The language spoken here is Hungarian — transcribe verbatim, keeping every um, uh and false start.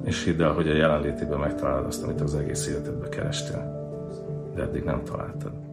és hidd el, hogy a jelenlétében megtalálod azt, amit az egész életedben kerestél, de eddig nem találtad.